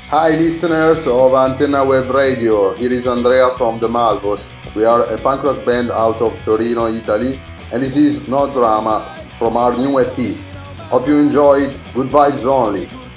Hi, listeners of Antenna Web Radio. Here is Andrea from the Malvos. We are a punk rock band out of Torino, Italy, and this is No Drama from our new EP. Hope you enjoy it. Good vibes only.